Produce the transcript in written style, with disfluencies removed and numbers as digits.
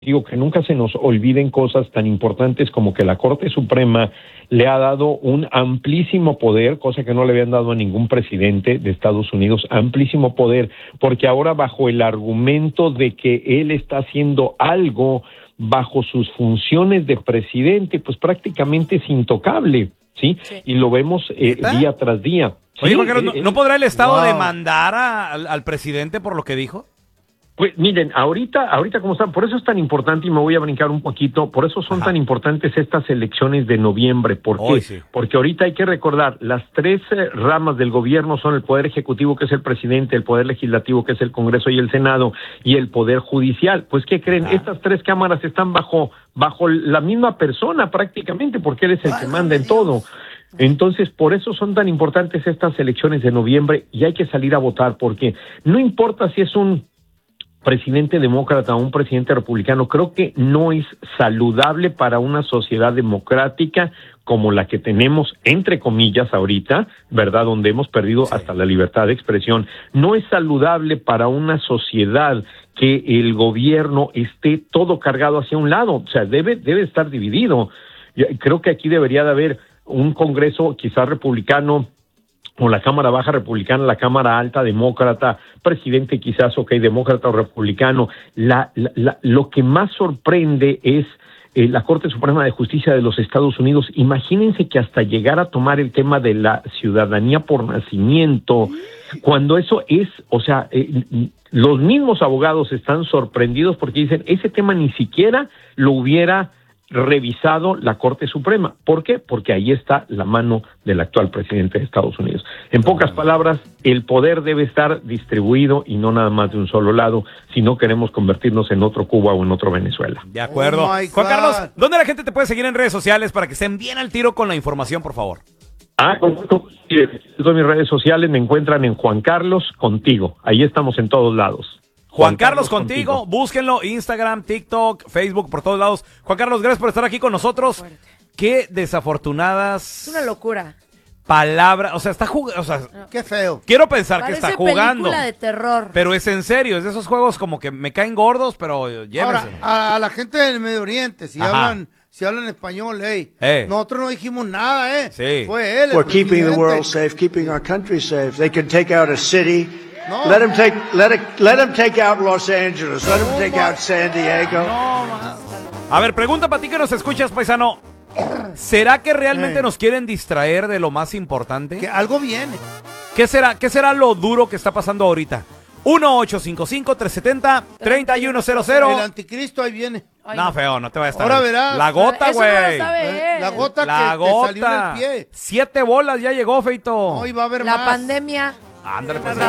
digo que nunca se nos olviden cosas tan importantes como que la Corte Suprema le ha dado un amplísimo poder, cosa que no le habían dado a ningún presidente de Estados Unidos, amplísimo poder, porque ahora bajo el argumento de que él está haciendo algo bajo sus funciones de presidente, pues prácticamente es intocable, ¿sí? Y lo vemos día tras día. Oye, Sí, Juan Carlos, ¿no podrá el Estado Wow. demandar al presidente por lo que dijo? Pues miren, ahorita como están, por eso es tan importante, y me voy a brincar un poquito, por eso son tan importantes estas elecciones de noviembre. ¿Por qué? Hoy sí. Porque ahorita hay que recordar, las tres ramas del gobierno son el Poder Ejecutivo, que es el presidente, el Poder Legislativo, que es el Congreso y el Senado, y el Poder Judicial. Pues, ¿qué creen? Estas tres cámaras están bajo la misma persona prácticamente, porque él es el que manda en todo. Entonces, por eso son tan importantes estas elecciones de noviembre, y hay que salir a votar, porque no importa si es un presidente demócrata o un presidente republicano, creo que no es saludable para una sociedad democrática como la que tenemos, entre comillas, ahorita, ¿verdad?, donde hemos perdido hasta la libertad de expresión. No es saludable para una sociedad que el gobierno esté todo cargado hacia un lado, o sea, debe estar dividido. Creo que aquí debería de haber un Congreso quizás republicano, o la Cámara Baja republicana, la Cámara Alta demócrata, presidente quizás, demócrata o republicano. Lo que más sorprende es la Corte Suprema de Justicia de los Estados Unidos. Imagínense que hasta llegar a tomar el tema de la ciudadanía por nacimiento, cuando eso es, los mismos abogados están sorprendidos porque dicen, ese tema ni siquiera lo hubiera revisado la Corte Suprema. ¿Por qué? Porque ahí está la mano del actual presidente de Estados Unidos. En pocas palabras, el poder debe estar distribuido y no nada más de un solo lado, si no queremos convertirnos en otro Cuba o en otro Venezuela. De acuerdo. Oh my Juan God. Carlos, ¿dónde la gente te puede seguir en redes sociales para que estén bien al tiro con la información, por favor? Todas mis redes sociales me encuentran en Juan Carlos Contigo. Ahí estamos en todos lados. Juan Carlos Contigo, búsquenlo, Instagram, TikTok, Facebook, por todos lados. Juan Carlos, gracias por estar aquí con nosotros. Qué desafortunadas Es una locura. palabras, está jugando, Qué feo. quiero pensar que Parece está jugando. película de terror. Pero es en serio, es de esos juegos como que me caen gordos, pero llévenselo. Ahora, a la gente del Medio Oriente, si Ajá. hablan español, Eh. nosotros no dijimos nada, Sí. Fue él. el We're keeping the presidente. world safe, keeping our country safe. They can take out a city. No. Let them take out Los Angeles. Let them take out San Diego. A ver, pregunta para ti que nos escuchas, paisano. ¿Será que realmente nos quieren distraer de lo más importante? Que algo viene. ¿Qué será lo duro que está pasando ahorita? 1-855-370-3100. El anticristo ahí viene. Ay, No, feo, no te va a estar. Ahora verás. La gota, Eso no lo güey. sabe él. La gota La que te salió en gota. el pie. 7 bolas ya llegó, feito. Hoy va a haber La más. pandemia. Ándale, pues.